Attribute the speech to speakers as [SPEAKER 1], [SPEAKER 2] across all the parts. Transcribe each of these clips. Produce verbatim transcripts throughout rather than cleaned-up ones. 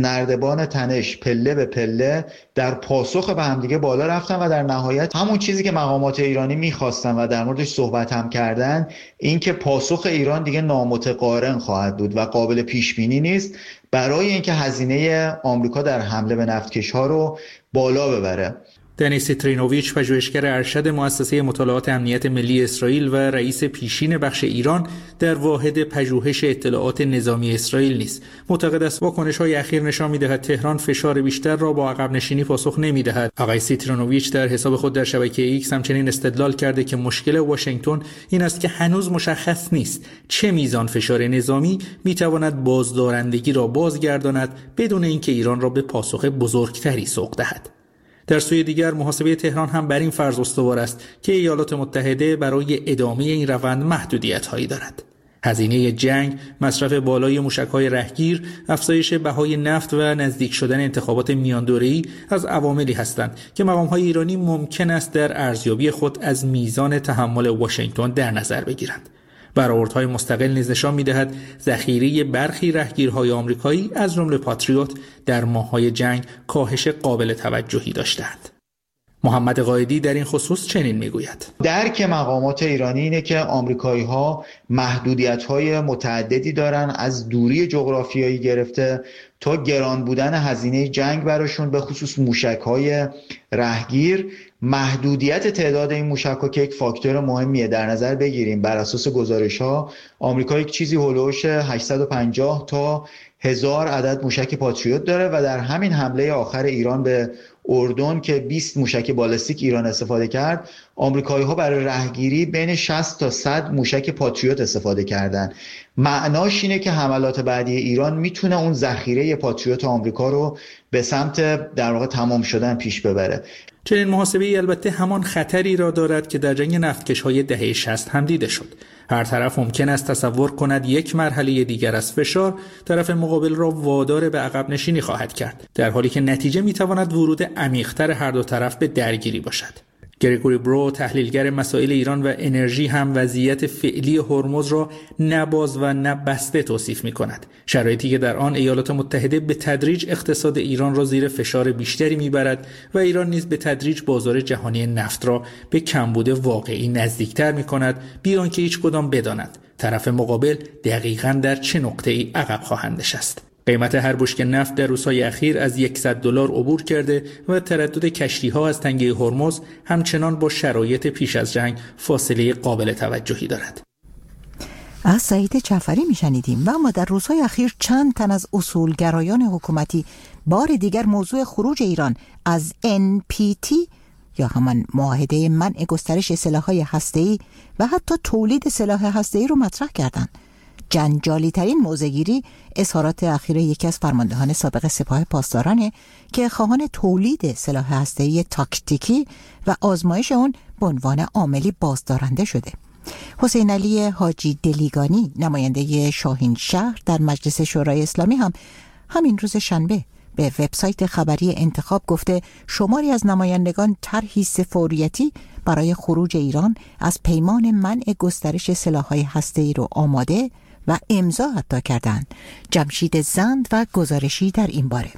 [SPEAKER 1] نردبان تنش پله به پله در پاسخ به همدیگه بالا رفتن و در نهایت همون چیزی که مقامات ایرانی میخواستن و در موردش صحبت هم کردن، این که پاسخ ایران دیگه نامتقارن خواهد بود و قابل پیش بینی نیست برای اینکه هزینه آمریکا در حمله به نفتکش‌ها رو بالا ببره.
[SPEAKER 2] دنیس ترینوویچ، پژوهشگر ارشد مؤسسه مطالعات امنیت ملی اسرائیل و رئیس پیشین بخش ایران در واحد پژوهش اطلاعات نظامی اسرائیل نیز معتقد است واکنش‌های اخیر نشان می‌دهد تهران فشار بیشتر را با عقب نشینی پاسخ نمی‌دهد. آقای ترینوویچ در حساب خود در شبکه ایکس همچنین استدلال کرده که مشکل واشنگتن این است که هنوز مشخص نیست چه میزان فشار نظامی می‌تواند بازدارندگی را بازگرداند بدون اینکه ایران را به پاسخ بزرگتری سوق دهد. در سوی دیگر محاسبه تهران هم بر این فرض استوار است که ایالات متحده برای ادامه این روند محدودیت‌هایی دارد. هزینه جنگ، مصرف بالای موشک‌های رهگیر، افزایش بهای نفت و نزدیک شدن انتخابات میاندوره‌ای از عواملی هستند که مقام‌های ایرانی ممکن است در ارزیابی خود از میزان تحمل واشنگتن در نظر بگیرند. برآوردهای مستقل نیز نشان می‌دهد ذخیره برخی رهگیرهای آمریکایی از جمله پاتریوت در ماه‌های جنگ کاهش قابل توجهی داشتند. محمد قائدی در این خصوص چنین میگوید:
[SPEAKER 1] درک مقامات ایرانی اینه که آمریکایی‌ها محدودیت‌های متعددی دارن، از دوری جغرافیایی گرفته تا گران بودن هزینه جنگ براشون، به خصوص موشک‌های رهگیر. محدودیت تعداد این موشک‌ها که یک فاکتور مهمیه. در نظر بگیریم بر اساس گزارش‌ها آمریکا یک چیزی هولوش هشتصد و پنجاه تا هزار عدد موشک پاتریوت داره و در همین حمله آخر ایران به اردن که بیست موشک بالستیک ایران استفاده کرد، آمریکایی‌ها برای رهگیری بین شصت تا صد موشک پاتریوت استفاده کردن. معناش اینه که حملات بعدی ایران میتونه اون ذخیره پاتریوت آمریکا رو به سمت در واقع تمام شدن پیش ببره.
[SPEAKER 2] چنین محاسبه‌ای البته همان خطری را دارد که در جنگ نفتکش‌های دهه شصت هم دیده شد. هر طرف ممکن است تصور کند یک مرحله دیگر از فشار طرف مقابل را وادار به عقب نشینی خواهد کرد، در حالی که نتیجه می‌تواند ورود عمیق‌تر هر دو طرف به درگیری باشد. گریگوری برو، تحلیلگر مسائل ایران و انرژی، هم وضعیت فعلی هرمز را نه باز و نه بسته توصیف می‌کند. شرایطی که در آن ایالات متحده به تدریج اقتصاد ایران را زیر فشار بیشتری می‌برد و ایران نیز به تدریج بازار جهانی نفت را به کمبود واقعی نزدیکتر می‌کند، بی آنکه هیچ کدام بداند طرف مقابل دقیقاً در چه نقطه‌ای عقب خواهند نشست. قیمت هر بشکه نفت در روزهای اخیر از صد دلار عبور کرده و تردد کشتی‌ها از تنگه هرمز همچنان با شرایط پیش از جنگ فاصله قابل توجهی دارد.
[SPEAKER 3] از سعید جعفری میشنیدیم. و اما در روزهای اخیر چند تن از اصولگرایان حکومتی بار دیگر موضوع خروج ایران از ان پی تی یا همان معاهده منع گسترش سلاح‌های هسته‌ای و حتی تولید سلاح هسته‌ای رو مطرح کردند. جنجالی ترین موضع‌گیری اظهارات اخیر یکی از فرماندهان سابق سپاه پاسدارانه که خواهان تولید سلاح هسته‌ای تاکتیکی و آزمایش اون به عنوان عاملی بازدارنده شده. حسین علی حاجی دلیگانی، نماینده شاهین شهر در مجلس شورای اسلامی، هم همین روز شنبه به وبسایت خبری انتخاب گفته شماری از نمایندگان طرحی سفارتی برای خروج ایران از پیمان منع گسترش سلاح‌های هسته‌ای رو آماده و امضا حتی کردند. جمشید زند و گزارشی در این باره.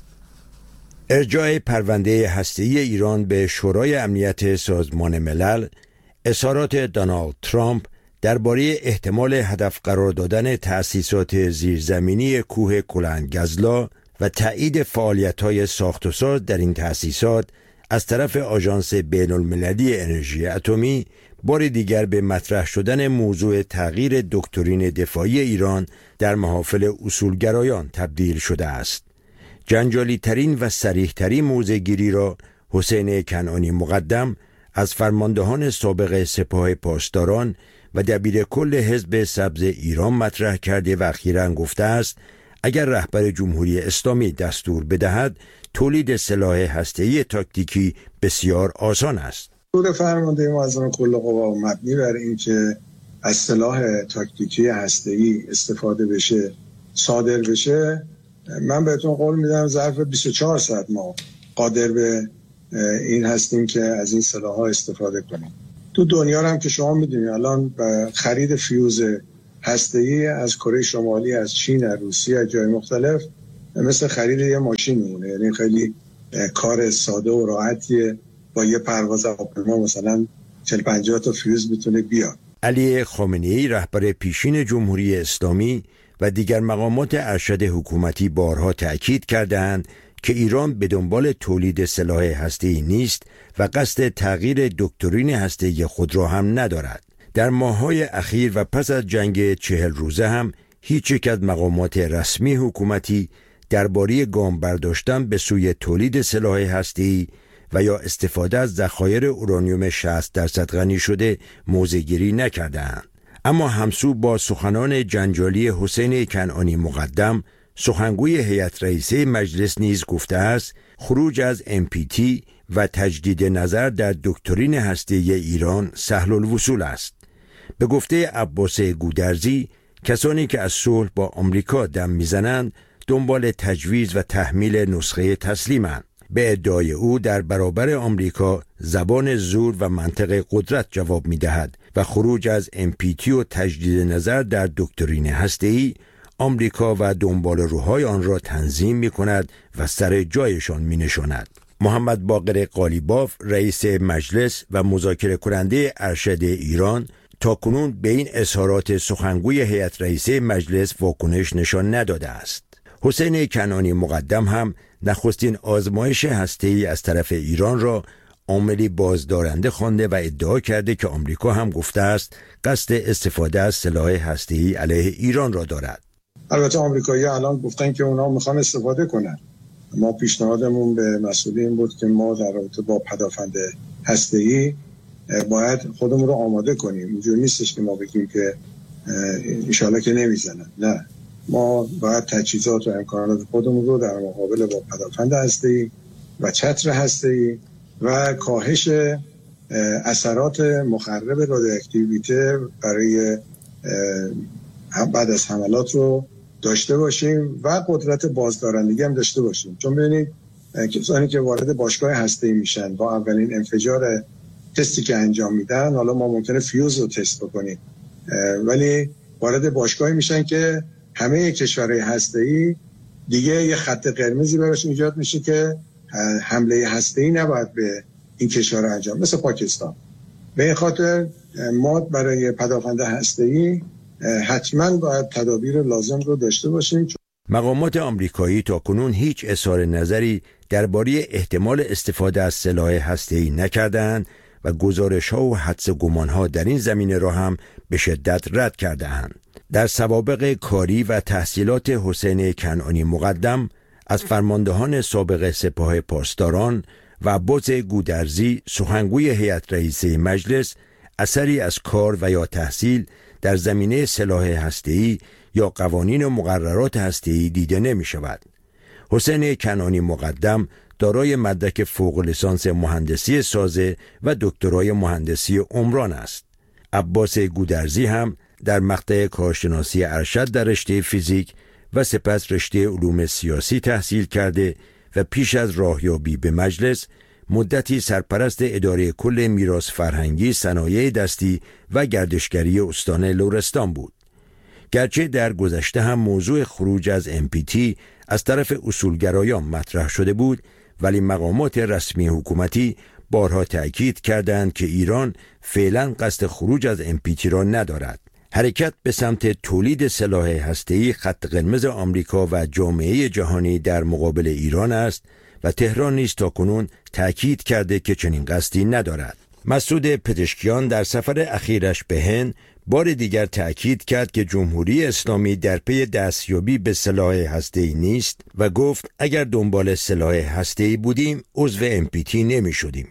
[SPEAKER 4] ارجاع پرونده هسته‌ای ایران به شورای امنیت سازمان ملل، اظهارات دونالد ترامپ درباره احتمال هدف قرار دادن تأسیسات زیرزمینی کوه کلنگزلا و تایید فعالیت‌های ساخت و ساز در این تأسیسات از طرف آژانس بین‌المللی انرژی اتمی بار دیگر به مطرح شدن موضوع تغییر دکترین دفاعی ایران در محافل اصولگرایان تبدیل شده است. جنجالی ترین و صریح ترین موضع‌گیری را حسین کنعانی مقدم از فرماندهان سابق سپاه پاسداران و دبیر کل حزب سبز ایران مطرح کرده و اخیراً گفته است اگر رهبر جمهوری اسلامی دستور بدهد تولید سلاح هسته‌ای تاکتیکی بسیار آسان است.
[SPEAKER 5] دستور فرمانده معظم کل قوا مبنی بر اینکه از سلاح تاکتیکی هسته‌ای استفاده بشه صادر بشه، من بهتون قول میدم ظرف بیست و چهار ساعت ما قادر به این هستیم که از این سلاح‌ها استفاده کنیم. تو دنیا هم که شما میدونید الان خرید فیوز هسته‌ای از کره شمالی، از چین، از روسیه، از جای مختلف مثل خرید یه ماشین میمونه. یعنی خیلی کار ساده و راحتیه، با یه پرواز هواپیما مثلا چهل پنجاه تا فیوز میتونه بیاد.
[SPEAKER 4] علی خامنه‌ای رهبر پیشین جمهوری اسلامی و دیگر مقامات ارشد حکومتی بارها تأکید کردند که ایران به دنبال تولید سلاح هسته‌ای نیست و قصد تغییر دکترین هسته‌ای خود را هم ندارد. در ماه‌های اخیر و پس از جنگ چهل روزه هم هیچ یک از مقامات رسمی حکومتی درباره گام برداشتن به سوی تولید سلاح هسته‌ای و یا استفاده از ذخایر اورانیوم شصت درصد غنی شده موضع‌گیری نکردند. اما همسو با سخنان جنجالی حسین کنعانی مقدم، سخنگوی هیئت رئیسه مجلس نیز گفته است خروج از ام پی تی و تجدید نظر در دکترین هسته‌ای ایران سهل الوصول است. به گفته عباس گودرزی، کسانی که از صلح با آمریکا دم میزنند دنبال تجویز و تحمیل نسخه تسلیمند. به ادعای او در برابر آمریکا زبان زور و منطق قدرت جواب می‌دهد و خروج از ام پی تی و تجدید نظر در دکترین هسته‌ای آمریکا و دنباله‌روهای آن را تنظیم می‌کند و سر جایشان می‌نشاند. محمد باقر قالیباف رئیس مجلس و مذاکره کننده ارشد ایران تاکنون به این اظهارات سخنگوی هیئت رئیسه مجلس واکنش نشان نداده است. حسین کنعانی مقدم هم نخستین آزمایش هسته‌ای از طرف ایران را عاملی بازدارنده خوانده و ادعا کرده که آمریکا هم گفته است قصد استفاده از سلاح هسته‌ای علیه ایران را دارد.
[SPEAKER 5] البته آمریکایی‌ها الان گفتن که اونا میخوان استفاده کنن. ما پیشنهادمون به مسئولین بود که ما در رابطه با پدافند هسته‌ای باید خودمون رو آماده کنیم. اینجوری نیستش که ما بگیم که انشالله که نمیزنن. نه، ما باید تجهیزات و امکانات خودمون رو در مقابل با پدافند هسته‌ای و چتر هسته‌ای و کاهش اثرات مخرب رادیواکتیویته برای بعد از حملات رو داشته باشیم و قدرت بازدارندگی هم داشته باشیم. چون ببینید کسانی که وارد باشگاه هسته‌ای میشن با اولین انفجار تستی که انجام میدن، حالا ما ممکنه فیوز رو تست بکنیم، ولی وارد باشگاهی میشن که همه کشورهای هسته‌ای دیگه یه خط قرمزی براش ایجاد میشه که حمله هسته‌ای نباید به این کشورها انجام، مثل پاکستان. به این خاطر ما برای پدافند هسته‌ای حتما باید تدابیر لازم رو داشته باشیم.
[SPEAKER 4] مقامات آمریکایی تاکنون هیچ اظهار نظری درباره احتمال استفاده از سلاح هسته‌ای نکردند و گزارش‌ها و حدس گمان‌ها در این زمینه را هم به شدت رد کرده‌اند. در سوابق کاری و تحصیلات حسین کنعانی مقدم از فرماندهان سابق سپاه پاسداران و عباس گودرزی سخنگوی هیئت رئیسه مجلس اثری از کار و یا تحصیل در زمینه سلاح هسته‌ای یا قوانین و مقررات هسته‌ای دیده نمی شود. حسین کنعانی مقدم دارای مدرک فوق لیسانس مهندسی سازه و دکترای مهندسی عمران است. عباس گودرزی هم در مقطع کارشناسی ارشد در رشته فیزیک و سپس رشته علوم سیاسی تحصیل کرده و پیش از راهیابی به مجلس مدتی سرپرست اداره کل میراث فرهنگی، صنایع دستی و گردشگری استان لرستان بود. گرچه در گذشته هم موضوع خروج از ام پی تی از طرف اصولگرایان مطرح شده بود، ولی مقامات رسمی حکومتی بارها تأکید کردند که ایران فعلا قصد خروج از ام پی تی را ندارد. حرکت به سمت تولید سلاح هسته‌ای خط قرمز آمریکا و جامعه جهانی در مقابل ایران است و تهران نیز تاکنون تأکید کرده که چنین قصدی ندارد. مسعود پزشکیان در سفر اخیرش به هند بار دیگر تأکید کرد که جمهوری اسلامی در پی دستیابی به سلاح هسته‌ای نیست و گفت اگر دنبال سلاح هسته‌ای بودیم عضو ام پی تی نمی شدیم.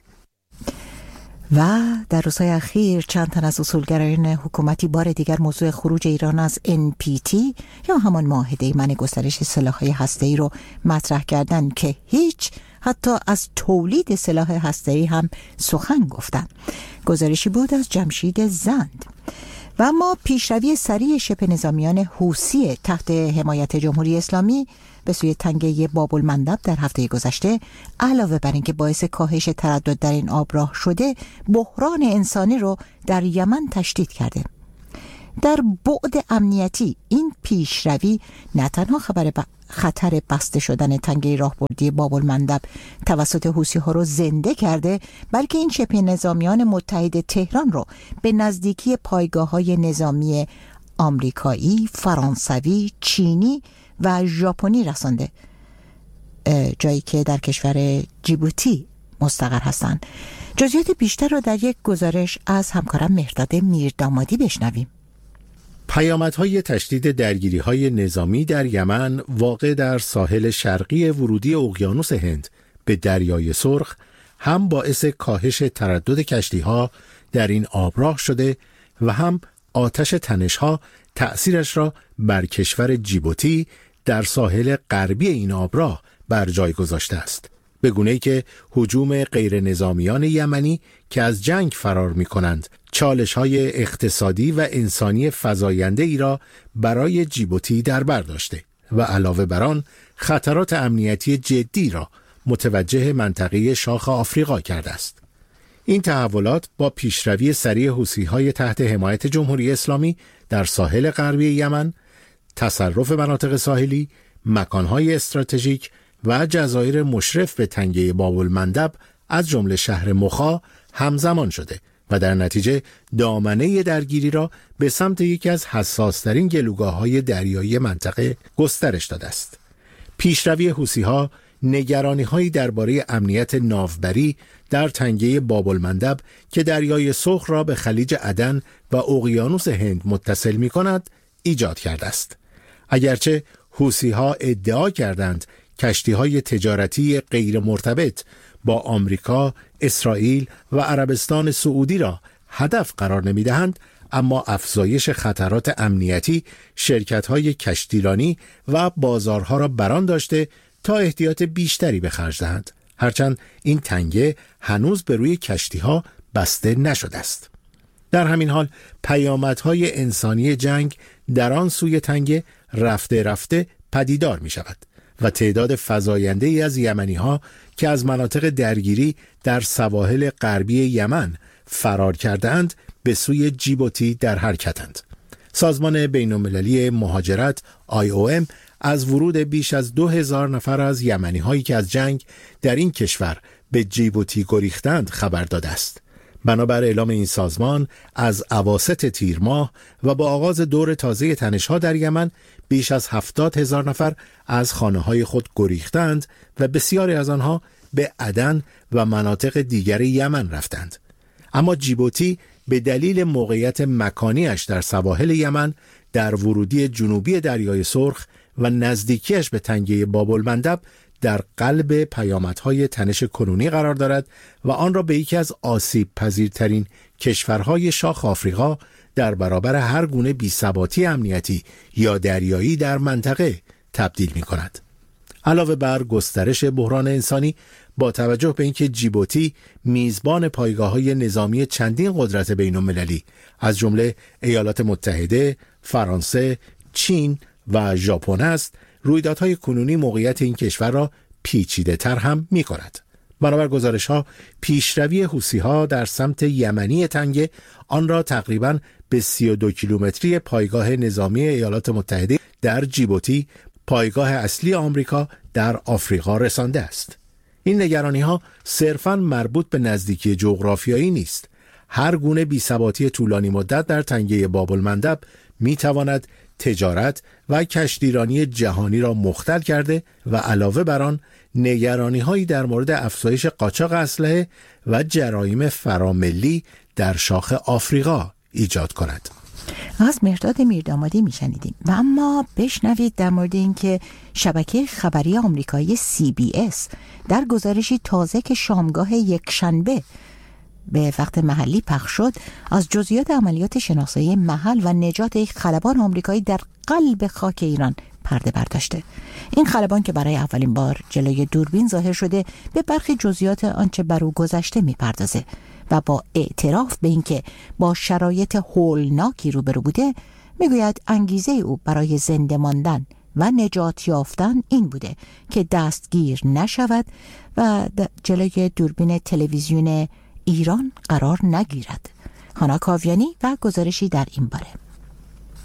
[SPEAKER 3] و در روزهای اخیر چند تن از اصولگرایان حکومتی بار دیگر موضوع خروج ایران از ان پی تی یا همان معاهده منع گسترش سلاح‌های هسته‌ای رو مطرح کردن که هیچ حتی از تولید سلاح هسته‌ای هم سخن گفتن. گزارشی بود از جمشید زند. و اما پیشروی سریع شبه نظامیان حوثی تحت حمایت جمهوری اسلامی به سوی تنگه باب المندب در هفته گذشته علاوه بر اینکه باعث کاهش تردد در این آبراه شده، بحران انسانی رو در یمن تشدید کرده. در بعد امنیتی این پیشروی نه تنها خبر خطر بسته شدن تنگه راهبردی باب المندب توسط حوثی ها رو زنده کرده، بلکه این شبه نظامیان متحد تهران رو به نزدیکی پایگاه های نظامی آمریکایی، فرانسوی، چینی و ژاپنی رسانده، جایی که در کشور جیبوتی مستقر هستند. جزئیات بیشتر رو در یک گزارش از همکارم مهرداد میردامادی بشنویم.
[SPEAKER 6] پیامدهای تشدید درگیری‌های نظامی در یمن واقع در ساحل شرقی ورودی اقیانوس هند به دریای سرخ هم باعث کاهش تردد کشتی‌ها در این آبراه شده و هم آتش تنش‌ها تأثیرش را بر کشور جیبوتی در ساحل غربی این آبراه بر جای گذاشته است، به گونه‌ای که هجوم غیر نظامیان یمنی که از جنگ فرار می‌کنند چالش‌های اقتصادی و انسانی فزاینده ای را برای جیبوتی در بر داشته و علاوه بر آن خطرات امنیتی جدی را متوجه منطقه شاخ آفریقا کرده است. این تحولات با پیشروی سریع حوثی‌های تحت حمایت جمهوری اسلامی در ساحل غربی یمن، تصرف مناطق ساحلی، مکان‌های استراتژیک و جزایر مشرف به تنگه باب المندب از جمله شهر مخا همزمان شده و در نتیجه دامنه درگیری را به سمت یکی از حساس‌ترین گلوگاه‌های دریایی منطقه گسترش داده است. پیشروی حوثی‌ها نگرانی‌هایی درباره امنیت ناوبری در تنگه باب المندب که دریای سرخ را به خلیج عدن و اقیانوس هند متصل می‌کند ایجاد کرده است. اگرچه حوثی‌ها ادعا کردند کشتی‌های تجارتی غیر مرتبط با آمریکا، اسرائیل و عربستان سعودی را هدف قرار نمی‌دهند، اما افزایش خطرات امنیتی شرکت‌های کشتیرانی و بازارها را بران داشته تا احتیاط بیشتری به خرج دهند، هرچند این تنگه هنوز به روی کشتی‌ها بسته نشده است. در همین حال پیامدهای انسانی جنگ در آن سوی تنگه رفته رفته پدیدار می شود و تعداد فزاینده ای از یمنی ها که از مناطق درگیری در سواحل غربی یمن فرار کردند به سوی جیبوتی در حرکتند. سازمان بین‌المللی مهاجرت آی او ام از ورود بیش از دو هزار نفر از یمنی هایی که از جنگ در این کشور به جیبوتی گریختند خبر داده است. بنابر اعلام این سازمان از اواسط تیر ماه و با آغاز دور تازه تنش‌ها در یمن بیش از هفتاد هزار نفر از خانه‌های خود گریختند و بسیاری از آنها به عدن و مناطق دیگر یمن رفتند. اما جیبوتی به دلیل موقعیت مکانیش در سواحل یمن در ورودی جنوبی دریای سرخ و نزدیکیش به تنگه باب المندب در قلب پیامدهای تنش کنونی قرار دارد و آن را به یکی از آسیب پذیرترین کشورهای شاخ آفریقا در برابر هر گونه بی‌ثباتی امنیتی یا دریایی در منطقه تبدیل می کند. علاوه بر گسترش بحران انسانی، با توجه به اینکه جیبوتی میزبان پایگاه‌های نظامی چندین قدرت بین‌المللی از جمله ایالات متحده، فرانسه، چین و ژاپن است، رویدادهای کنونی موقعیت این کشور را پیچیده تر هم می کند. بنابر گزارش ها پیشروی حوثی ها در سمت یمنی تنگه آن را تقریباً به سی و دو کیلومتری پایگاه نظامی ایالات متحده در جیبوتی، پایگاه اصلی آمریکا در آفریقا رسانده است. این نگرانی ها صرفاً مربوط به نزدیکی جغرافیایی نیست. هر گونه بی‌ثباتی طولانی مدت در تنگه باب المندب می تواند تجارت و کشتیرانی جهانی را مختل کرده و علاوه بر آن نگرانی‌هایی در مورد افزایش قاچاق اسلحه و جرایم فراملی در شاخ آفریقا ایجاد کند.
[SPEAKER 3] از مهرداد میردامادی میشنیدیم. و اما بشنوید در مورد اینکه شبکه خبری آمریکایی سی بی اس در گزارشی تازه که شامگاه یکشنبه به وقت محلی پخش شد از جزئیات عملیات شناسایی محل و نجات یک خلبان آمریکایی در قلب خاک ایران پرده برداشته. این خلبان که برای اولین بار جلوی دوربین ظاهر شده به برخی جزئیات آنچه بر او گذشته میپردازه و با اعتراف به اینکه با شرایط هولناکی روبرو بوده میگوید انگیزه او برای زنده ماندن و نجات یافتن این بوده که دستگیر نشود و جلوی دوربین تلویزیون ایران قرار نگیرد. هانا کاویانی و گزارشی در این باره.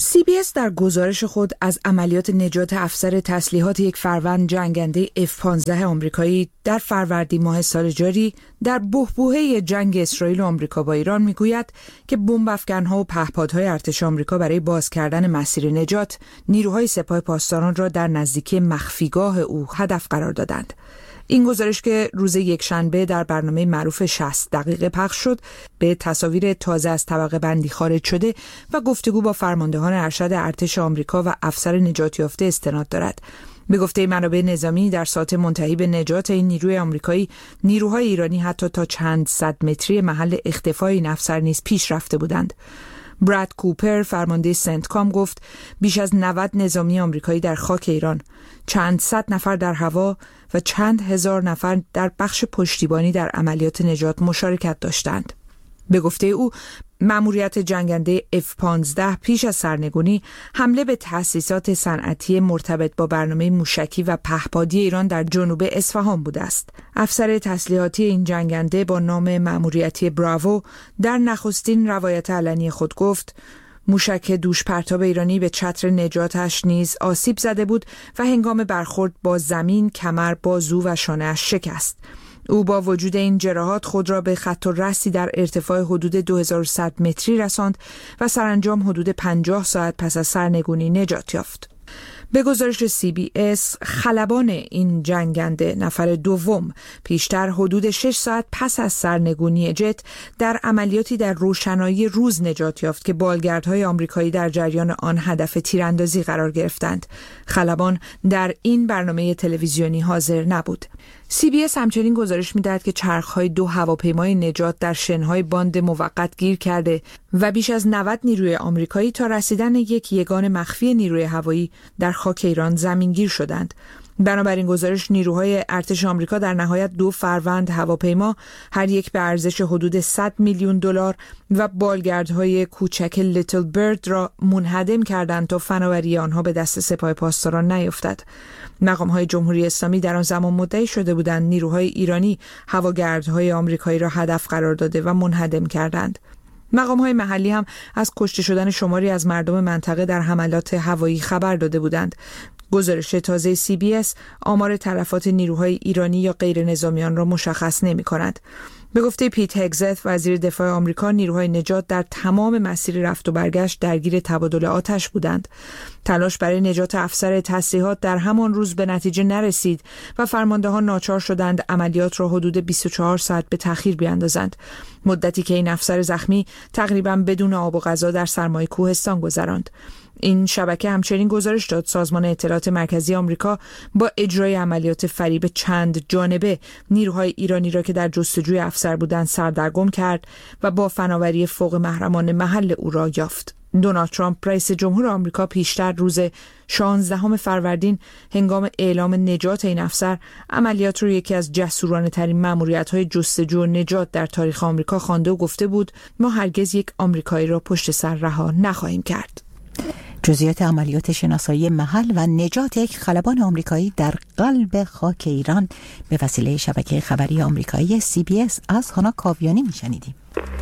[SPEAKER 7] سی بی اس در گزارش خود از عملیات نجات افسر تسلیحات یک فروند جنگنده اف پانزده آمریکایی در فروردین ماه سال جاری در بحبوحه جنگ اسرائیل و آمریکا با ایران میگوید که بمب افکن‌ها و پهپادهای ارتش آمریکا برای باز کردن مسیر نجات نیروهای سپاه پاسداران را در نزدیکی مخفیگاه او هدف قرار دادند. این گزارش که روز یکشنبه در برنامه معروف شصت دقیقه پخش شد به تصاویر تازه از طبقه بندی خارج شده و گفتگو با فرماندهان ارشد ارتش آمریکا و افسر نجات یافته استناد دارد. به گفته منابع نظامی در ساعت منتهی به نجات این نیروی آمریکایی، نیروهای ایرانی حتی تا چند صد متری محل اختفای این افسر نیز پیش رفته بودند. براد کوپر فرمانده سنتکام گفت بیش از نود نظامی آمریکایی در خاک ایران، چند صد نفر در هوا و چند هزار نفر در بخش پشتیبانی در عملیات نجات مشارکت داشتند. به گفته او مأموریت جنگنده اف پانزده پیش از سرنگونی حمله به تأسیسات صنعتی مرتبط با برنامه موشکی و پهپادی ایران در جنوب اصفهان بوده است. افسر تسلیحاتی این جنگنده با نام مأموریتی براوو در نخستین روایت علنی خود گفت موشک دوش پرتاب ایرانی به چتر نجاتش نیز آسیب زده بود و هنگام برخورد با زمین کمر، بازو و شانه‌اش شکست. او با وجود این جراحات خود را به خط الرسی در ارتفاع حدود دو هزار و صد متری رساند و سرانجام حدود پنجاه ساعت پس از سرنگونی نجات یافت. به گزارش سی بی اس، خلبان این جنگنده نفر دوم پیشتر حدود شش ساعت پس از سرنگونی جت در عملیاتی در روشنایی روز نجات یافت که بالگردهای آمریکایی در جریان آن هدف تیراندازی قرار گرفتند. خلبان در این برنامه تلویزیونی حاضر نبود. سی بی اس همچنین گزارش می‌دهد که چرخ‌های دو هواپیمای نجات در شن‌های باند موقت گیر کرده و بیش از نود نیروی آمریکایی تا رسیدن یک یگان مخفی نیروی هوایی در خاک ایران زمینگیر شدند. بنابراین گزارش نیروهای ارتش آمریکا در نهایت دو فروند هواپیما هر یک به ارزش حدود صد میلیون دلار و بالگردهای کوچک لیتل برد را منهدم کردند تا فناوری آنها به دست سپاه پاسداران نیفتد. مقام‌های جمهوری اسلامی در آن زمان مدعی شده بودند نیروهای ایرانی هواگردهای آمریکایی را هدف قرار داده و منهدم کردند. مقام‌های محلی هم از کشته شدن شماری از مردم منطقه در حملات هوایی خبر داده بودند. گزارش تازه سی بی اس آمار تلفات نیروهای ایرانی یا غیر نظامیان را مشخص نمی‌کند. به گفته پیت هگزت وزیر دفاع آمریکا، نیروهای نجات در تمام مسیر رفت و برگشت درگیر تبادل آتش بودند. تلاش برای نجات افسر تسلیحات در همان روز به نتیجه نرسید و فرماندهان ناچار شدند عملیات را حدود بیست و چهار ساعت به تأخیر بیاندازند، مدتی که این افسر زخمی تقریباً بدون آب و غذا در سرمای کوهستان گذراند. این شبکه همچنین گزارش داد سازمان اطلاعات مرکزی آمریکا با اجرای عملیات فریب چند جانبه نیروهای ایرانی را که در جستجوی افسر بودند سردرگم کرد و با فناوری فوق محرمانه محل او را یافت. دونالد ترامپ رئیس جمهور آمریکا پیشتر روز شانزدهم فروردین هنگام اعلام نجات این افسر عملیات رو یکی از جسورانه ترین مأموریت‌های جستجو و نجات در تاریخ آمریکا خوانده و گفته بود ما هرگز یک آمریکایی را پشت سر رها نخواهیم کرد.
[SPEAKER 3] جزئیات عملیات شناسایی محل و نجات یک خلبان آمریکایی در قلب خاک ایران به وسیله شبکه خبری آمریکایی سی بی اس از هانا کاویانی میشنیدیم.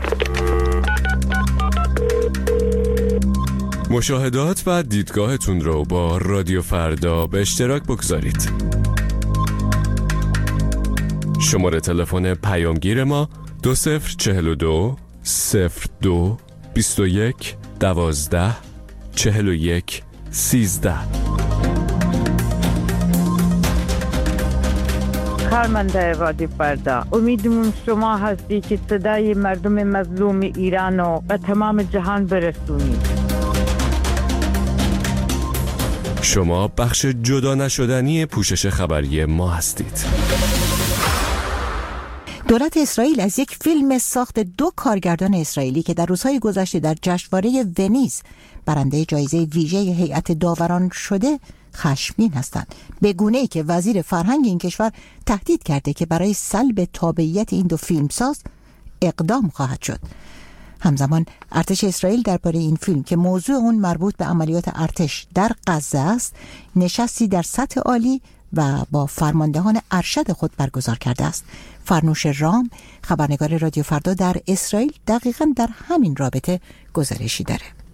[SPEAKER 8] مشاهدات و دیدگاهتون رو با رادیو فردا به اشتراک بگذارید. شماره تلفن پیامگیر ما دو صفر چهل و دو صفر دو بیست و یک دوازده چهل و یک سیزده.
[SPEAKER 9] کارمنده رادیو فردا، امیدمون شما هستی که صدای مردم مظلوم ایران و به تمام جهان برسونید.
[SPEAKER 8] شما بخش جدا نشدنی پوشش خبری ما هستید.
[SPEAKER 3] دولت اسرائیل از یک فیلم ساخت دو کارگردان اسرائیلی که در روزهای گذشته در جشنواره ونیز برنده جایزه ویژه هیئت داوران شده خشمگین هستند، به گونه‌ای که وزیر فرهنگ این کشور تهدید کرده که برای سلب تابعیت این دو فیلمساز اقدام خواهد شد. همزمان ارتش اسرائیل درباره این فیلم که موضوع اون مربوط به عملیات ارتش در غزه است نشستی در سطح عالی و با فرماندهان ارشد خود برگزار کرده است. فرنوش رام، خبرنگار رادیو فردا در اسرائیل، دقیقاً در همین رابطه گزارشی داره.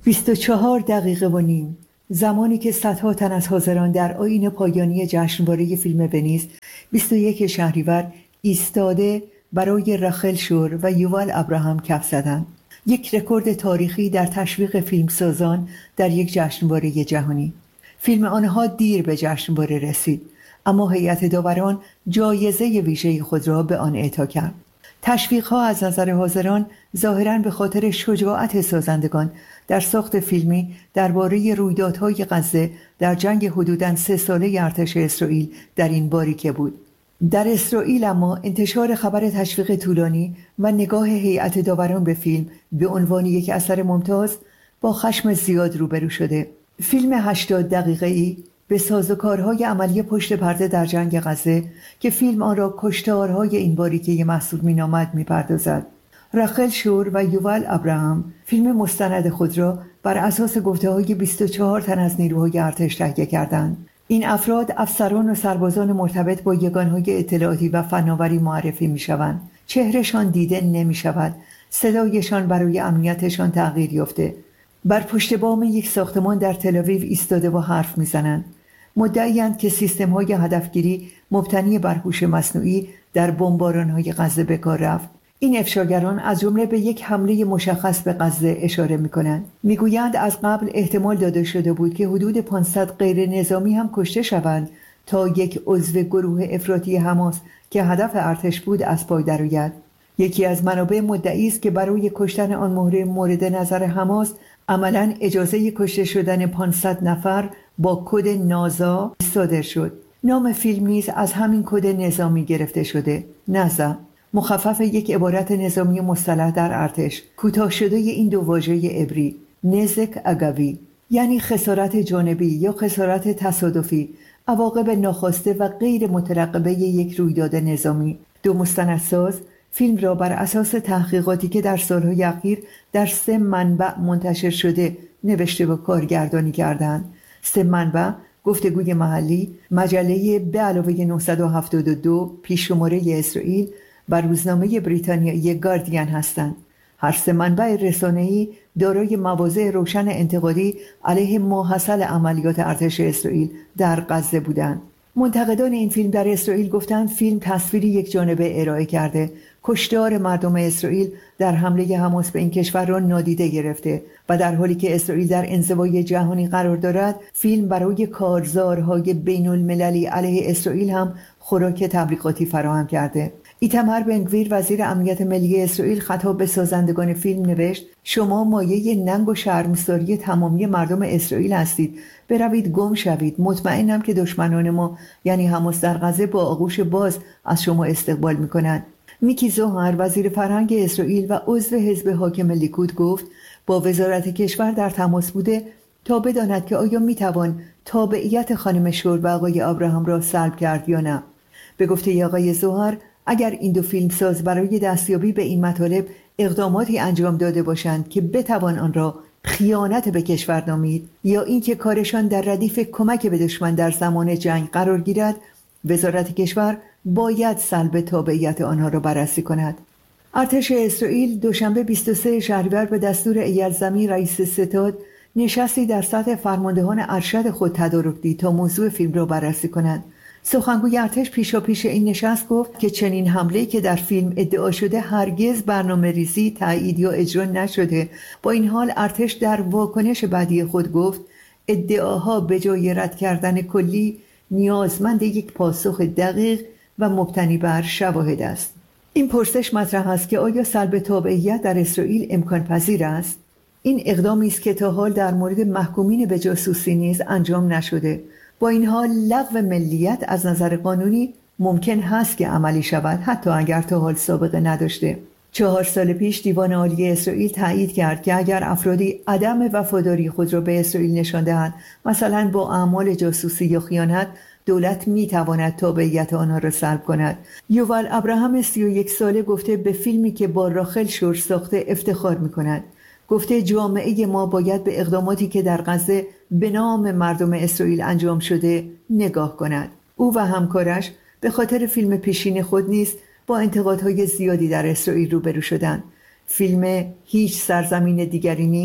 [SPEAKER 10] بیست و چهار دقیقه و نیم، زمانی که صدها تن از حاضران در آیین پایانی جشنواره فیلم ونیز بیست و یک شهریور ایستاده برای رخل شور و یوval ابراهام کف زدند. یک رکورد تاریخی در تشویق فیلمسازان در یک جشنواره جهانی. فیلم آنها دیر به جشنواره رسید، اما هیئت داوران جایزه ویژه خود را به آن اعطا کرد. تشویق‌ها از نظر حاضران ظاهراً به خاطر شجاعت سازندگان در ساخت فیلمی درباره رویدادهای غزه در جنگ حدوداً سه ساله ارتش اسرائیل در این باریکه بود. در اسرائیل اما انتشار خبر تشویق طولانی و نگاه هیئت داوران به فیلم به عنوان یک اثر ممتاز با خشم زیاد روبرو شده. فیلم هشتاد دقیقه‌ای به سازوکارهای عملی پشت پرده در جنگ غزه که فیلم آن را کشتارهای این باریکه محسوب می‌نامد می‌پردازد. رخل شور و یوval ابراهام فیلم مستند خود را بر اساس گفته‌های بیست و چهار تن از نیروهای ارتش تهیه کردند. این افراد افسران و سربازان مرتبط با یگانهای اطلاعاتی و فناوری معرفی می‌شوند. چهرهشان دیده نمی‌شود، صدایشان برای امنیتشان تغییر یافته. بر پشت بام یک ساختمان در تل‌آویو ایستاده و حرف می‌زنند. مدعی‌اند که سیستم‌های هدفگیری مبتنی بر هوش مصنوعی در بمباران‌های غزه به کار رفت. این افشاگران از جمله به یک حمله مشخص به غزه اشاره می‌کنند. می‌گویند از قبل احتمال داده شده بود که حدود پانصد غیر نظامی هم کشته شوند تا یک عضو گروه افراطی حماس که هدف ارتش بود از پای درآید. یکی از منابع مدعی است که برای کشتن آن مهره مورد نظر حماس عملاً اجازه کشته شدن پانصد نفر با کد نازا صادر شد. نام فیلم نیز از همین کد نظامی گرفته شده، نازا، مخفف یک عبارت نظامی مصطلح در ارتش، کوتاه شده این دو واژه عبری، نزک اگوی، یعنی خسارت جانبی یا خسارت تصادفی، عواقب ناخواسته و غیر مترقبه یک رویداد نظامی. دو مستندساز فیلم را بر اساس تحقیقاتی که در سالهای اخیر در سه منبع منتشر شده نوشته و کارگردانی کردند. سه منبع گفتگوی محلی، مجله به علاوه نهصد و هفتاد و دو پیش‌شماره اسرائیل و روزنامه بریتانیایی گاردین هستند. هر سه منبع رسانه‌ای دارای مواضع روشن انتقادی علیه ماحصل عملیات ارتش اسرائیل در غزه بودند. منتقدان این فیلم در اسرائیل گفتند فیلم تصویری یک جانبه ارائه کرده، کشتار مردم اسرائیل در حمله حماس به این کشور را نادیده گرفته و در حالی که اسرائیل در انزوای جهانی قرار دارد، فیلم برای کارزارهای بین المللی علیه اسرائیل هم خوراک تبلیغاتی فراهم کرده. ایتمر بن-گویر وزیر امنیت ملی اسرائیل خطاب به سازندگان فیلم نوشت: شما مایه ننگ و شرمساری تمامی مردم اسرائیل هستید. بروید گم شوید. مطمئنم که دشمنان ما یعنی حماس در غزه با آغوش باز از شما استقبال می‌کنند. میکی زوهر وزیر فرهنگ اسرائیل و عضو حزب حاکم لیکود گفت با وزارت کشور در تماس بوده تا بداند که آیا میتوان تابعیت خانم شور و آقای ابراهام را سلب کرد یا نه. به گفته آقای زوهر اگر این دو فیلمساز برای دستیابی به این مطالب اقداماتی انجام داده باشند که بتوان آن را خیانت به کشور نامید یا اینکه کارشان در ردیف کمک به دشمن در زمان جنگ قرار گیرد، وزارت کشور باید سلب تابعیت آنها را بررسی کند. ارتش اسرائیل دوشنبه بیست و سوم شهریور به دستور ایل زمیر رئیس ستاد نشستی در سطح فرماندهان ارشد خود تدارک دید تا موضوع فیلم را بررسی کنند. سخنگوی ارتش پیشاپیش این نشست گفت که چنین حمله‌ای که در فیلم ادعا شده هرگز برنامه ریزی، تایید یا اجرا نشده. با این حال ارتش در واکنش بعدی خود گفت ادعاها به جای رد کردن کلی نیازمند یک پاسخ دقیق و مبتنی بر شواهد است. این پرسش مطرح است که آیا سلب تابعیت در اسرائیل امکان پذیر است؟ این اقدامی است که تا حال در مورد محکومین به جاسوسی نیز انجام نشده. با این حال لغو ملیت از نظر قانونی ممکن هست که عملی شود، حتی اگر تا حال سابقه نداشته. چهار سال پیش دیوان عالی اسرائیل تایید کرد که اگر افرادی عدم وفاداری خود را به اسرائیل نشان دهند، مثلا با اعمال جاسوسی یا خیانت، دولت می تواند تابعیت آنها را سلب کند. یوval ابراهام سی و یک ساله گفته به فیلمی که با راخل شور ساخته افتخار می کند. گفته جامعه ما باید به اقداماتی که در غزه به نام مردم اسرائیل انجام شده نگاه کند. او و همکارش به خاطر فیلم پیشین خود نیز با انتقادهای زیادی در اسرائیل روبرو شدند. فیلم هیچ سرزمین دیگری نیست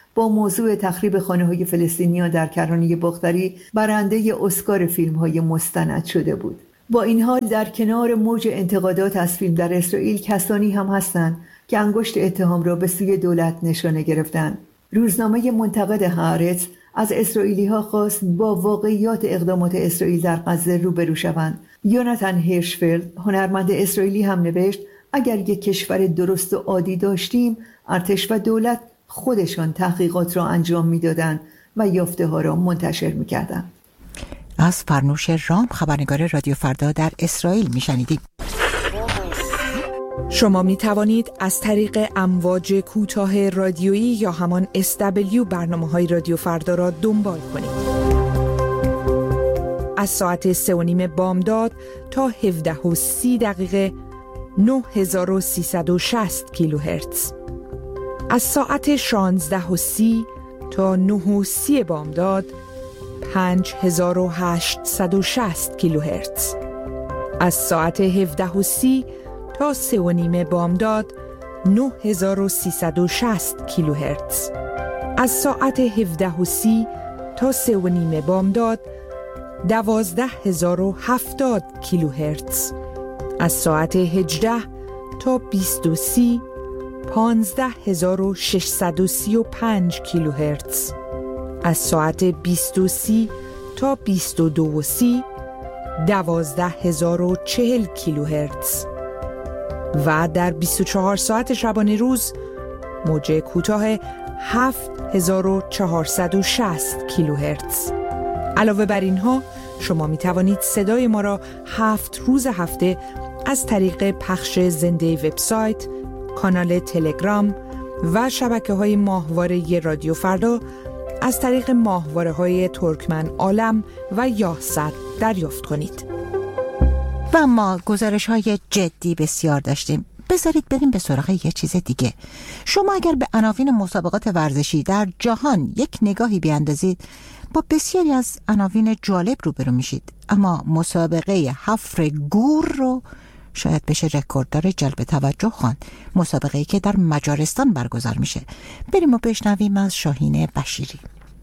[SPEAKER 10] با موضوع تخریب خانه‌های فلسطینیان در کرانه باختری برنده اسکار فیلم‌های مستند شده بود. با این حال در کنار موج انتقادات از فیلم در اسرائیل کسانی هم هستند که انگشت اتهام را به سوی دولت نشانه گرفتند. روزنامه منتقد هآرتز از اسرائیلی‌ها خواست با واقعیات اقدامات اسرائیل در غزه روبرو شوند. یوناتان هیرشفلد، هنرمند اسرائیلی، هم نوشت اگر یک کشور درست و عادی داشتیم، ارتش و دولت خودشان تحقیقات را انجام می‌دادند و یافته‌ها را منتشر می‌کردند.
[SPEAKER 3] از فرنوش رام، خبرنگار رادیو فردا در اسرائیل میشنیدیم.
[SPEAKER 7] شما می توانید از طریق امواج کوتاه رادیویی یا همان اس دبلیو برنامه‌های رادیو فردا را دنبال کنید. از ساعت سه و نیم بامداد تا هفده و سی دقیقه نه هزار و سیصد و شصت کیلوهرتز. از ساعت شانزده و سی تا نه و سی بامداد پنج هزار و هشتصد و شصت کیلوهرتز. از ساعت هفده و سی تا سه و نیم بامداد نه هزار و سیصد و شصت کیلوهرتز. از ساعت هفده و سی تا سه و نیم بامداد دوازده هزار و هفتاد کیلوهرتز. از ساعت هجده تا بیست و سی پانزده هزار و ششصد و سی و پنج کیلوهرتز. از ساعت بیست و سی تا بیست و دو و سی دوازده هزار و چهل کیلوهرتز. و در بیست و چهار ساعت شبانه روز موج کوتاه هفت هزار و چهارصد و شصت کیلوهرتز. علاوه بر اینها شما می توانید صدای ما را هفت روز هفته از طریق پخش زنده وبسایت، کانال تلگرام و شبکه‌های ماهواره رادیو فردا از طریق ماهواره‌های ترکمن عالم و یاهصد دریافت کنید.
[SPEAKER 3] و ما گزارش های جدی بسیار داشتیم. بذارید بریم به سراغ یه چیز دیگه. شما اگر به عناوین مسابقات ورزشی در جهان یک نگاهی بیاندازید، با بسیاری از عناوین جالب روبرو میشید، اما مسابقه حفر گور رو شاید بشه رکورددار جلب توجه خواند. مسابقه‌ای که در مجارستان برگزار میشه. بریم و بشنویم از شاهین بشیری.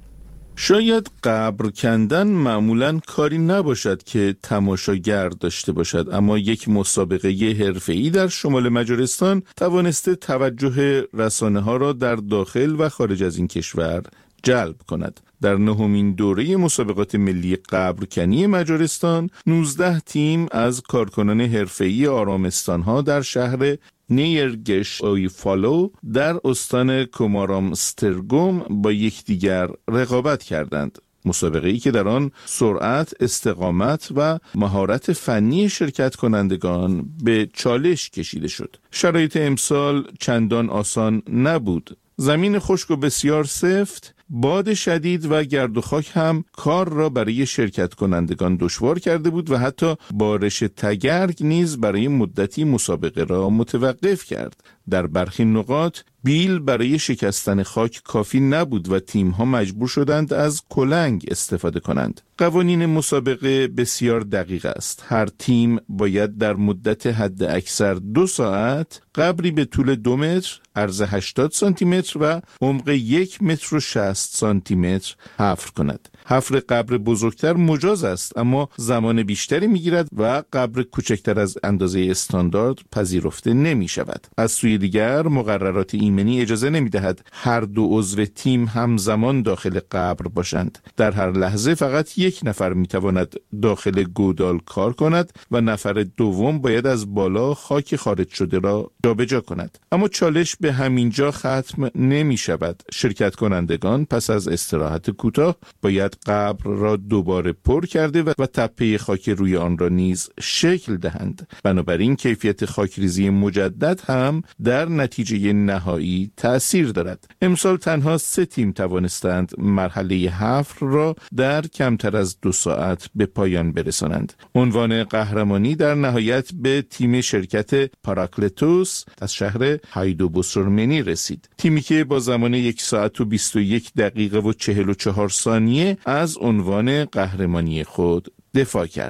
[SPEAKER 11] شاید قبر کندن معمولاً کاری نباشد که تماشاگر داشته باشد، اما یک مسابقه حرفه‌ای در شمال مجارستان توانسته توجه رسانه‌ها را در داخل و خارج از این کشور جلب کند. در نهمین دوره مسابقات ملی قبرکنی مجارستان، نوزده تیم از کارکنان حرفه‌ای آرامستان‌ها در شهر نیرگش اویفالو در استان کومارام سترگوم با یکدیگر رقابت کردند. مسابقه‌ای که در آن سرعت، استقامت و مهارت فنی شرکت کنندگان به چالش کشیده شد. شرایط امسال چندان آسان نبود. زمین خشک و بسیار سفت، باد شدید و گرد و خاک هم کار را برای شرکت کنندگان دشوار کرده بود و حتی بارش تگرگ نیز برای مدتی مسابقه را متوقف کرد. در برخی نقاط بیل برای شکستن خاک کافی نبود و تیم‌ها مجبور شدند از کلنگ استفاده کنند. قوانین مسابقه بسیار دقیق است. هر تیم باید در مدت حد اکثر دو ساعت قبری به طول دو متر، عرض هشتاد سانتی متر و عمق یک متر و شصت سانتی متر حفر کند. حفر قبر بزرگتر مجاز است، اما زمان بیشتری میگیرد و قبر کوچکتر از اندازه استاندارد پذیرفته نمی شود. از سوی دیگر مقررات ایمنی اجازه نمی دهد هر دو عضو تیم همزمان داخل قبر باشند. در هر لحظه فقط یک نفر می تواند داخل گودال کار کند و نفر دوم باید از بالا خاک خارج شده را جابجا کند. اما چالش به همین جا ختم نمی شود. شرکت کنندگان پس از استراحت کوتاه باید قبر را دوباره پر کرده و تپه خاک روی آن را نیز شکل دهند. بنابراین کیفیت خاکریزی مجدد هم در نتیجه نهایی تأثیر دارد. امسال تنها سه تیم توانستند مرحله حفر را در کمتر از دو ساعت به پایان برسانند. عنوان قهرمانی در نهایت به تیم شرکت پاراکلتوس از شهر هایدوبوسورمنی رسید. تیمی که با زمان یک ساعت و بیست و یک دقیقه و چهل و چهار ثانیه از عنوان قهرمانی خود دفاع کرد.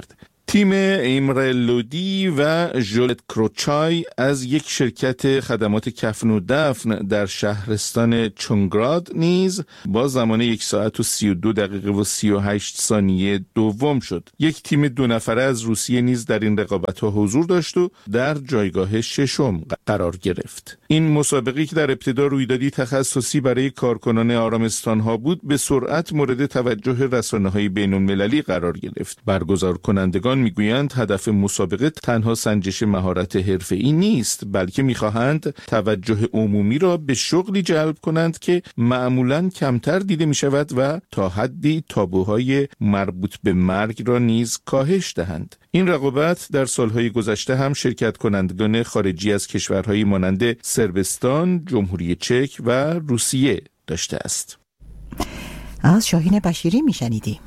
[SPEAKER 11] تیم ایمره لودی و ژولت کروچای از یک شرکت خدمات کفن و دفن در شهرستان چونگراد نیز با زمان یک ساعت و سی و دو دقیقه و سی و هشت ثانیه دوم شد. یک تیم دو نفره از روسیه نیز در این رقابت‌ها حضور داشت و در جایگاه ششم قرار گرفت. این مسابقه که در ابتدا رویدادی تخصصی برای کارکنان آرامستان‌ها بود، به سرعت مورد توجه رسانه‌های بین‌المللی قرار گرفت. برگزار کنندگان میگویند هدف مسابقه تنها سنجش مهارت حرفه‌ای نیست، بلکه میخواهند توجه عمومی را به شغلی جلب کنند که معمولاً کمتر دیده میشود و تا حدی تابوهای مربوط به مرگ را نیز کاهش دهند. این رقابت در سالهای گذشته هم شرکت کنندگان خارجی از کشورهایی مانند صربستان، جمهوری چک و روسیه داشته است.
[SPEAKER 3] از شاهین بشیری میشنیدیم.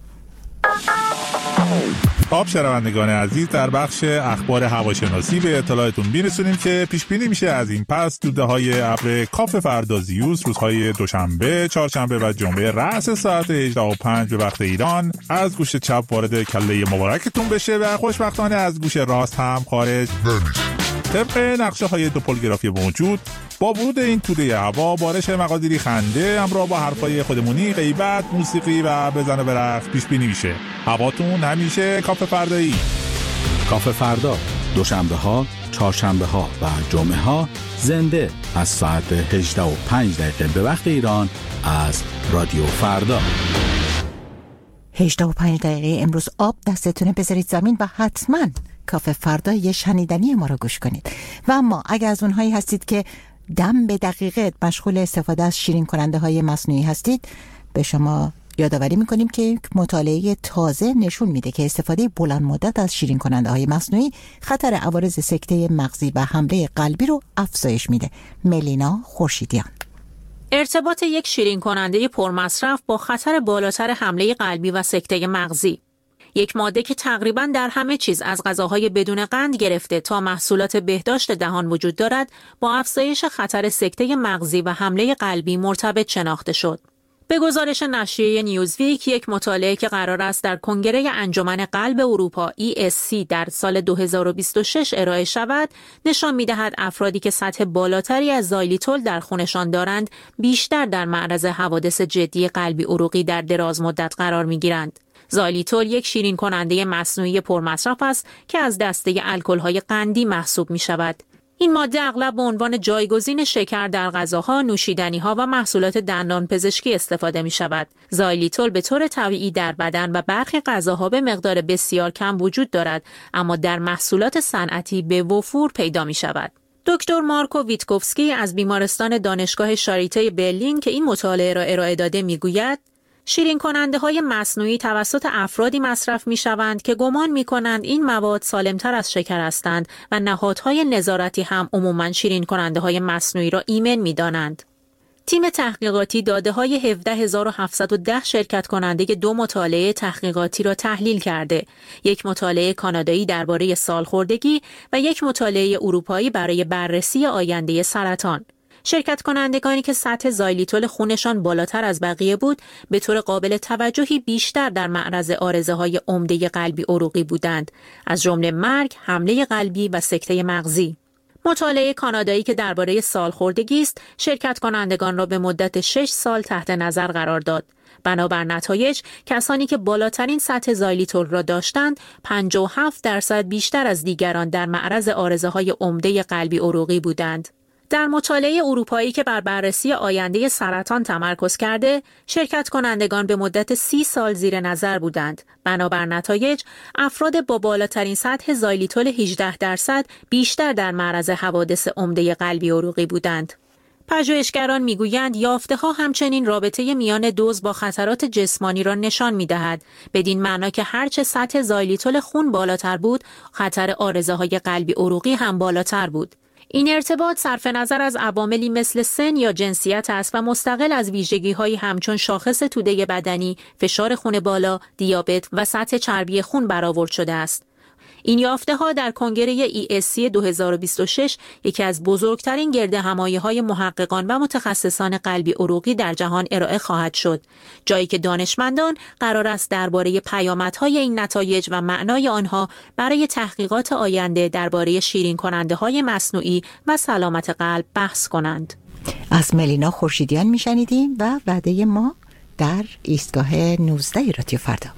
[SPEAKER 12] خب شنوندگان عزیز، در بخش اخبار هواشناسی به اطلاعتون میرسونیم که پیش بینی میشه از این پس دوده‌های ابر کاف فردازیوس روزهای دوشنبه، چهارشنبه و جمعه رأس ساعت هجده و پنج به وقت ایران از گوش چپ وارد کله مبارکتون بشه و خوشبختانه از گوش راست هم خارج نمیشه. طبق نقشه های توپولوگرافی موجود، با ورود این توده هوا بارش مقادیری خنده همراه با حرفای خودمونی، غیبت، موسیقی و بزن و برقص پیش بینی میشه. هواتون همیشه کاف فردایی.
[SPEAKER 13] کاف فردا دوشنبه ها، چهارشنبه ها و جمعه ها زنده از ساعت هجده و پنج دقیقه به وقت ایران از رادیو فردا.
[SPEAKER 3] هجده و پنج دقیقه امروز آب دستتونه بذارید زمین و حتما کاف فردا یه شنیدنی ما رو گوش کنید. و اما اگر از اونهایی هستید که دم به دقیقه مشغول استفاده از شیرین کننده های مصنوعی هستید، به شما یادآوری میکنیم که مطالعه تازه نشون میده که استفاده بلند مدت از شیرین کننده های مصنوعی خطر عوارض سکته مغزی و حمله قلبی رو افزایش میده. ملینا خورشیدیان.
[SPEAKER 14] ارتباط یک شیرین کننده پرمصرف با خطر بالاتر حمله قلبی و سکته مغزی. یک ماده که تقریباً در همه چیز از غذاهای بدون قند گرفته تا محصولات بهداشت دهان وجود دارد، با افزایش خطر سکته مغزی و حمله قلبی مرتبط شناخته شد. به گزارش نشریه نیوزویک، یک مطالعه که قرار است در کنگره انجمن قلب اروپا ای اس سی در سال دو هزار و بیست و شش ارائه شود، نشان می‌دهد افرادی که سطح بالاتری از زایلیتول در خونشان دارند، بیشتر در معرض حوادث جدی قلبی عروقی در دراز مدت قرار می‌گیرند. زایلیتول یک شیرین کننده مصنوعی پرمصرف است که از دسته الکل‌های قندی محسوب می‌شود. این ماده اغلب به عنوان جایگزین شکر در غذاها، نوشیدنی‌ها و محصولات دندان پزشکی استفاده می‌شود. زایلیتول به طور طبیعی در بدن و برخی غذاها به مقدار بسیار کم وجود دارد، اما در محصولات صنعتی به وفور پیدا می‌شود. دکتر مارکو ویتکوفسکی از بیمارستان دانشگاه شاریته برلین که این مطالعه را ارائه داده می‌گوید: شیرین کننده های مصنوعی توسط افرادی مصرف می شوند که گمان می کنند این مواد سالمتر از شکر هستند و نهادهای نظارتی هم عموماً شیرین کننده های مصنوعی را ایمن می دانند. تیم تحقیقاتی داده های هفده هزار و هفتصد و ده شرکت کننده دو مطالعه تحقیقاتی را تحلیل کرده. یک مطالعه کانادایی درباره سالخوردگی و یک مطالعه اروپایی برای بررسی آینده سرطان. شرکت کنندگانی که سطح زایلیتول خونشان بالاتر از بقیه بود، به طور قابل توجهی بیشتر در معرض عارضه‌های عمده قلبی عروقی بودند، از جمله مرگ، حمله قلبی و سکته مغزی. مطالعه کانادایی که درباره سالخوردگی است، شرکت کنندگان را به مدت شش سال تحت نظر قرار داد. بنابر نتایج، کسانی که بالاترین سطح زایلیتول را داشتند، پنجاه و هفت درصد بیشتر از دیگران در معرض عارضه‌های عمده قلبی عروقی بودند. در مطالعه اروپایی که بر بررسی آینده سرطان تمرکز کرده، شرکت کنندگان به مدت سی سال زیر نظر بودند. بنابر نتایج، افراد با بالاترین سطح زایلیتول هجده درصد بیشتر در معرض حوادث عمده قلبی عروقی بودند. پژوهشگران میگویند یافته‌ها همچنین رابطه میان دوز با خطرات جسمانی را نشان می‌دهد، بدین معنا که هرچه سطح زایلیتول خون بالاتر بود، خطر عارضه‌های قلبی عروقی هم بالاتر بود. این ارتباط صرف نظر از عواملی مثل سن یا جنسیت است و مستقل از ویژگی‌هایی همچون شاخص توده بدنی، فشار خون بالا، دیابت و سطح چربی خون برآورد شده است. این یافته ها در کنگره ای اس سی دو هزار و بیست و شش یکی از بزرگترین گردهمایی‌های محققان و متخصصان قلبی عروقی در جهان ارائه خواهد شد، جایی که دانشمندان قرار است درباره پیامدهای این نتایج و معنای آنها برای تحقیقات آینده درباره شیرین کننده‌های مصنوعی و سلامت قلب بحث کنند.
[SPEAKER 3] از ملینا خورشیدیان میشنیدیم و وعده ما در ایستگاه نوزده رادیو فردا.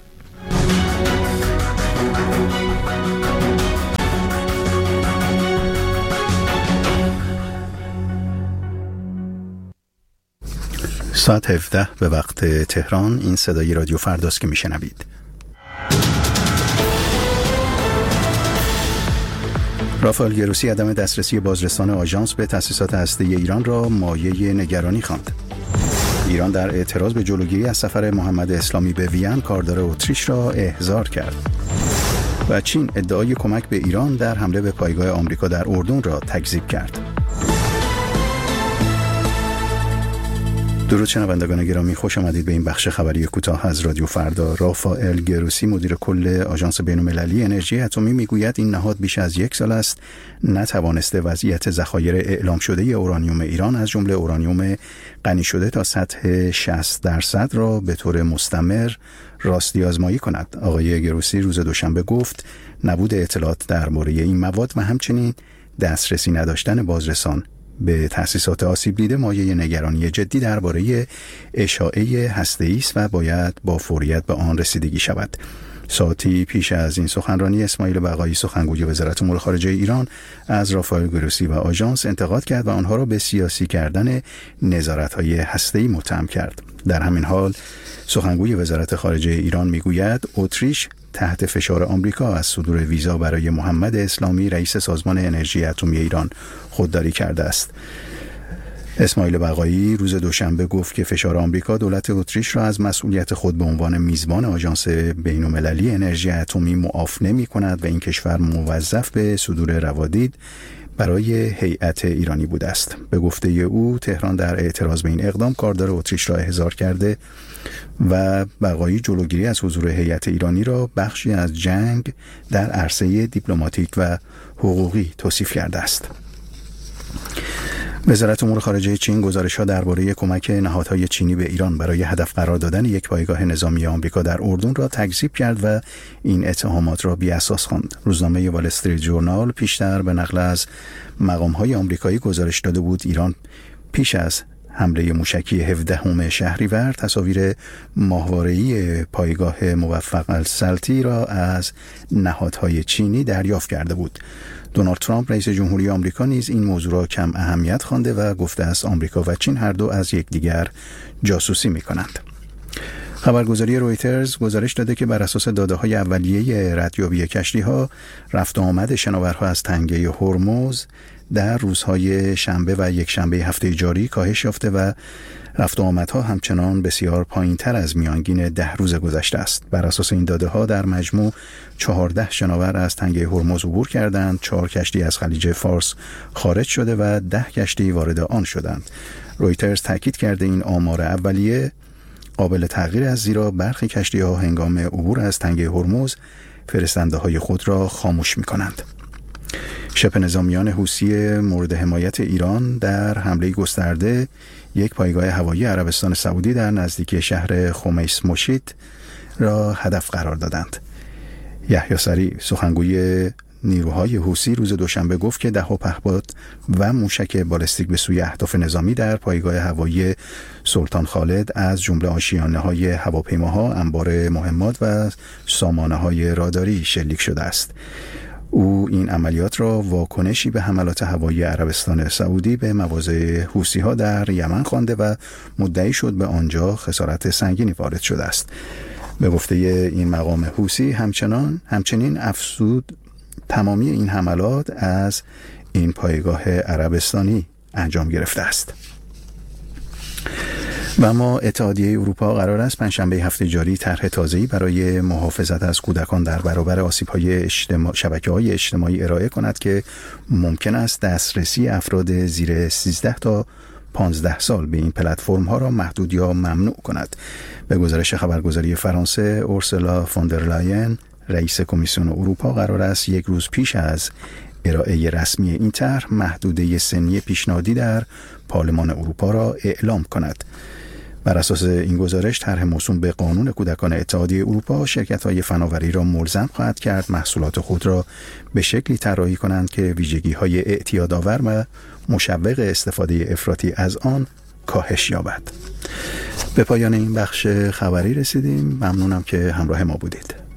[SPEAKER 15] ساعت هفده به وقت تهران. این صدای رادیو فرداست که میشنوید. رافائل گروسی عدم دسترسی بازرسان آژانس به تأسیسات هسته‌ای ایران را مایه نگرانی خواند. ایران در اعتراض به جلوگیری از سفر محمد اسلامی به وین کاردار اتریش را احضار کرد. و چین ادعای کمک به ایران در حمله به پایگاه آمریکا در اردن را تکذیب کرد. درود شنوندگان گرامی، خوش آمدید به این بخش خبری کوتاه از رادیو فردا. رافائل گروسی مدیر کل آژانس بین‌المللی انرژی اتمی میگوید این نهاد بیش از یک سال است نتوانسته وضعیت ذخایر اعلام شده اورانیوم ایران از جمله اورانیوم غنی شده تا سطح شصت درصد را به طور مستمر راستی آزمایی کند. آقای گروسی روز دوشنبه گفت نبود اطلاعات درباره این مواد و همچنین دسترسی نداشتن بازرسان به تأسیسات آسیب دیده مایه نگرانی جدی درباره اشاعه هسته‌ای است و باید با فوریت به آن رسیدگی شود. ساعتی پیش از این سخنرانی اسماعیل بقایی سخنگوی وزارت امور خارجه ایران از رافائل گروسی و آژانس انتقاد کرد و آنها را به سیاسی کردن نظارت‌های هسته‌ای متهم کرد. در همین حال سخنگوی وزارت خارجه ایران میگوید اتریش تحت فشار آمریکا از صدور ویزا برای محمد اسلامی رئیس سازمان انرژی اتمی ایران خودداری کرده است. اسماعیل بقایی روز دوشنبه گفت که فشار آمریکا دولت اتریش را از مسئولیت خود به عنوان میزبان آژانس بین‌المللی انرژی اتمی معاف نمی‌کند و این کشور موظف به صدور روادید برای هیئت ایرانی بوده است. به گفته او تهران در اعتراض به این اقدام کاردار اتریش را احضار کرده و بقایی جلوگیری از حضور هیئت ایرانی را بخشی از جنگ در عرصه دیپلماتیک و حقوقی توصیف کرده است. وزارت امور خارجه چین گزارش‌ها درباره کمک نهادهای چینی به ایران برای هدف قرار دادن یک پایگاه نظامی آمریکا در اردن را تکذیب کرد و این اتهامات را بی‌اساس خواند. روزنامه وال استریت جورنال پیشتر به نقل از مقام‌های آمریکایی گزارش داده بود ایران پیش از حمله موشکی هفدهم شهریور تصاویر ماهواره‌ای پایگاه موفق السلطی را از نهادهای چینی دریافت کرده بود. دونالد ترامپ رئیس جمهوری آمریکا نیز این موضوع را کم اهمیت خوانده و گفته است آمریکا و چین هر دو از یکدیگر جاسوسی می‌کنند. خبرگزاری رویترز گزارش داده که بر اساس داده‌های اولیه ردیابی کشتی‌ها رفت و آمد شناورها از تنگه هرمز در روزهای شنبه و یک شنبه هفته جاری کاهش یافته و رفت و آمدها همچنان بسیار پایین‌تر از میانگین ده روز گذشته است. بر اساس این داده‌ها در مجموع چهارده شناور از تنگه هرمز عبور کردند، چهار کشتی از خلیج فارس خارج شده و ده کشتی وارد آن شدند. رویترز تاکید کرده این آمار اولیه قابل تغییر است زیرا برخی کشتی‌ها هنگام عبور از تنگه هرمز فرستنده‌های خود را خاموش می‌کنند. شبه نظامیان حوثی مورد حمایت ایران در حمله گسترده یک پایگاه هوایی عربستان سعودی در نزدیکی شهر خمیس مشید را هدف قرار دادند. یحیی سریع سخنگوی نیروهای حوثی روز دوشنبه گفت که ده‌ها پهپاد و موشک بالستیک به سوی اهداف نظامی در پایگاه هوایی سلطان خالد از جمله آشیانه‌های هواپیماها، انبار مهمات و سامانه‌های راداری شلیک شده است. او این عملیات را واکنشی به حملات هوایی عربستان سعودی به مواضع حوثی‌ها در یمن خوانده و مدعی شد به آنجا خسارت سنگینی وارد شده است. به گفته این مقام حوثی همچنان همچنین افزود تمامی این حملات از این پایگاه عربستانی انجام گرفته است. و اما اتحادیه اروپا قرار است پنجشنبه هفته جاری طرح تازه‌ای برای محافظت از کودکان در برابر آسیب‌های اجتماع... شبکه‌های اجتماعی ارائه کند که ممکن است دسترسی افراد زیر سیزده تا پانزده سال به این پلتفرم‌ها را محدود یا ممنوع کند. به گزارش خبرگزاری فرانسه، اورسولا فوندرلاین رئیس کمیسیون اروپا قرار است یک روز پیش از ارائه رسمی این طرح محدوده سنی پیشنهادی در پارلمان اروپا را اعلام کند. بر اساس این گزارش طرح موسوم به قانون کودکان اتحادیه اروپا شرکت‌های فناوری را ملزم خواهد کرد محصولات خود را به شکلی طراحی کنند که ویژگی‌های اعتیادآور و مشوق استفاده افراطی از آن کاهش یابد. به پایان این بخش خبری رسیدیم. ممنونم که همراه ما بودید.